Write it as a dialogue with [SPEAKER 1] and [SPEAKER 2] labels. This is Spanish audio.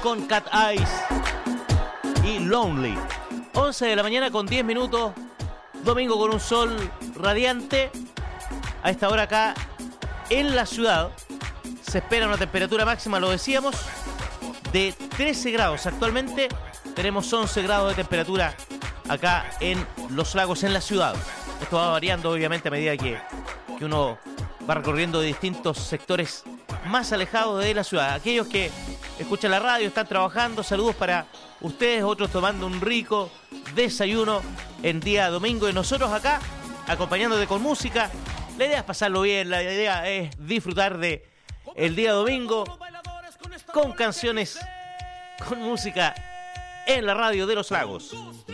[SPEAKER 1] con Cat Eyes y Lonely. 11 de la mañana con 10 minutos, domingo con un sol radiante. A esta hora acá en la ciudad se espera una temperatura máxima, lo decíamos, de 13 grados. Actualmente tenemos 11 grados de temperatura acá en Los Lagos, en la ciudad. Esto va variando obviamente a medida que uno va recorriendo distintos sectores más alejados de la ciudad. Aquellos que escuchan la radio, están trabajando, saludos para ustedes, otros tomando un rico desayuno en día domingo, y nosotros acá acompañándote con música. La idea es pasarlo bien, la idea es disfrutar de el día domingo con canciones, con música en la radio de Los Lagos.